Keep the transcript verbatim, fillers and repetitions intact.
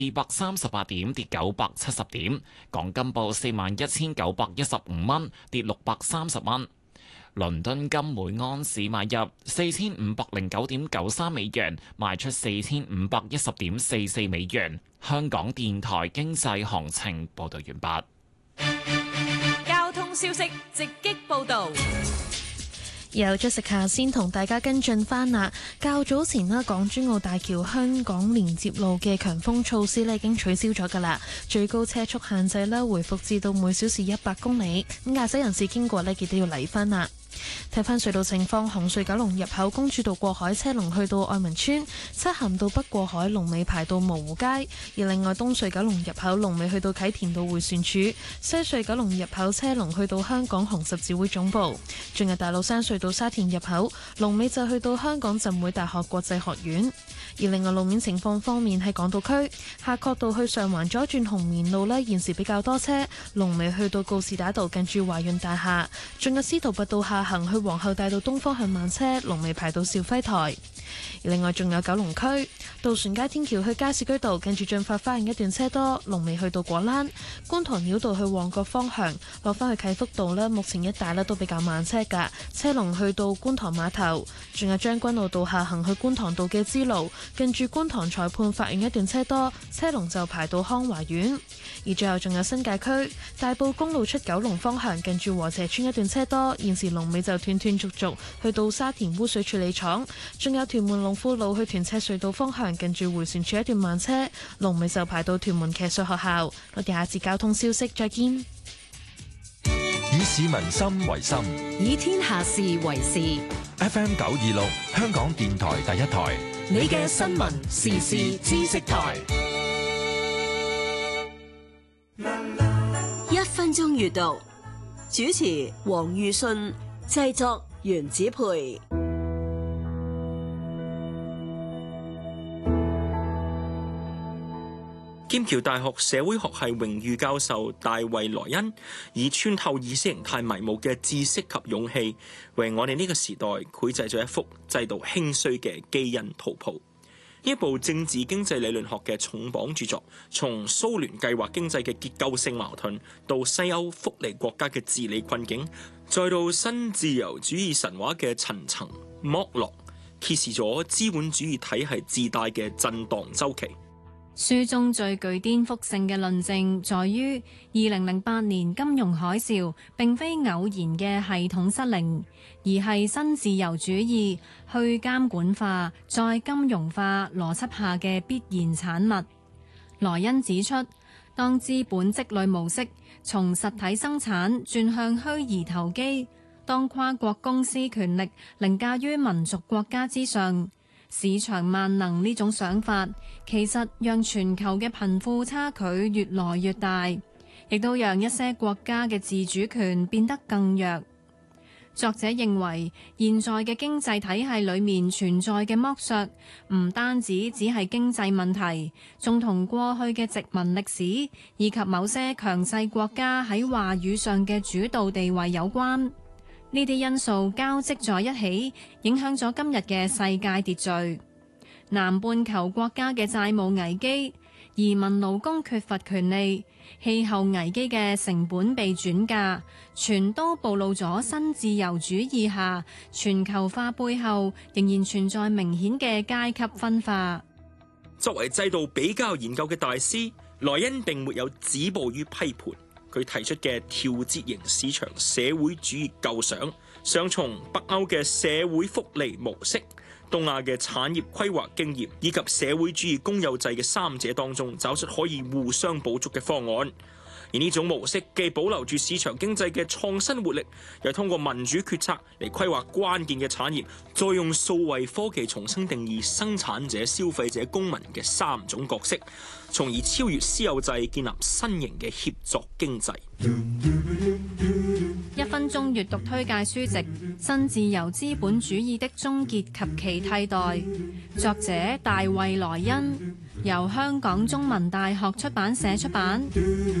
二百三十八點，跌九百七十點。港金報四萬一千九百一十五蚊，跌六百三十蚊。倫敦金每安士買入四千五百零九點九三美元，賣出四千五百一十點四四美元。香港電台經濟行情報道完畢。交通消息直擊報道。 有 Jessica 先同大家跟進翻啦。較早前啦，港珠澳大橋香港連接路嘅強風措施咧已經取消咗㗎啦，最高車速限制咧回復至到每小時一百公里。咁駕駛人士經過咧記得要禮分啦。睇翻隧道情況，紅隧九龍入口公主道過海車龍去到愛民村，漆咸道北過海龍尾排到蕪湖街。而另外東隧九龍入口龍尾去到啟田道迴旋處，西隧九龍入口車龍去到香港紅十字會總部。仲有大老山隧道沙田入口龍尾就去到香港浸會大學國際學院。而另外路面情況方面，喺港島區夏慤道去上環左轉紅棉路呢，現時比較多車，龍尾去到告士打道近住華潤大廈。仲有司徒拔道下行去皇后大道東方向慢車，龍尾排到肇輝台。而另外仲有九龍區渡船街天橋去加士居道近住進發花園一段車多，龍尾去到果欄。觀塘繞道去旺角方向落返去啟福道呢，目前一帶呢都比較慢車㗎，車龍去到觀塘碼頭。仲有將軍澳道下行去觀塘道嘅支路近住觀塘裁判法院一段車多，車龍就排到康華苑。而最後仲有新界區大埔公路出九龍方向近住禾輋邨一段車多，現時龍尾就斷斷續續去到沙田污水處理廠。仲有屯門龍富路去屯赤隧道方向近住迴旋處一段慢車，龍尾就排到屯門騎術學校。我哋下次交通消息再見。 以市民心為心， 以天下事為事。 F M 九二六香港電台第一台， 你嘅新聞時事知識台。 一分鐘閱讀，主持黃裕信，製作袁子培。 劍橋大學社會學系榮譽教授大衛萊恩以穿透意識形態迷霧嘅知識及勇氣，為我哋呢個時代繪製咗一幅制度興衰嘅基因圖譜。呢一部政治經濟理論學嘅重磅著作，從蘇聯計劃經濟嘅結構性矛盾，到西歐福利國家嘅治理困境，再到新自由主義神話嘅層層剝落，揭示咗資本主義體系自帶嘅震盪週期。 書中最具顛覆性嘅論證在於，二零零八年金融海嘯並非偶然嘅系統失靈，而係新自由主義去監管化再金融化邏輯下嘅必然產物。萊恩指出，當資本積累模式從實體生產轉向虛擬投機，當跨國公司權力凌駕於民族國家之上，市場萬能呢種想法，其實讓全球嘅貧富差距越來越大，亦都讓一些國家嘅自主權變得更弱。作者認為，現在嘅經濟體系裏面存在嘅剝削，唔單止只係經濟問題，仲同過去嘅殖民歷史以及某些強勢國家喺話語上嘅主導地位有關。呢啲因素交織在一起，影響咗今日嘅世界秩序。南半球國家嘅債務危機、移民勞工缺乏權利、氣候危機嘅成本被轉嫁，全都暴露咗新自由主義下全球化背後仍然存在明顯嘅階級分化。 作為制度比較研究嘅大師，萊恩並沒有止步於批判。佢提出嘅調節型市場社會主義構想，想從北歐嘅社會福利模式、東亞嘅產業規劃經驗以及社會主義公有制嘅三者當中，找出可以互相補足嘅方案。而呢種模式既保留住市場經濟嘅創新活力，又通過民主決策嚟規劃關鍵嘅產業，再用數位科技重新定義生產者、消費者、公民嘅三種角色，從而超越私有制，建立新型嘅協作經濟。 一分鐘閱讀推介書籍《新自由資本主義的終結及其替代》，作者大衛萊恩，由香港中文大學出版社出版。